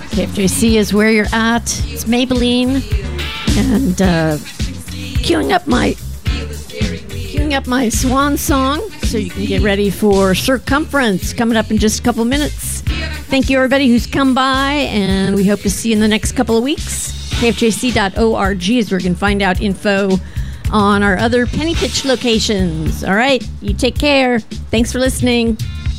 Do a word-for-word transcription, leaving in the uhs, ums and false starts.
K F J C is where you're at. It's Maybelline. And uh, queuing up my queuing up my swan song so you can get ready for Circumference coming up in just a couple minutes. Thank you, everybody who's come by, and we hope to see you in the next couple of weeks. K F J C dot org is where you can find out info on our other Penny Pitch locations. All right, you take care. Thanks for listening.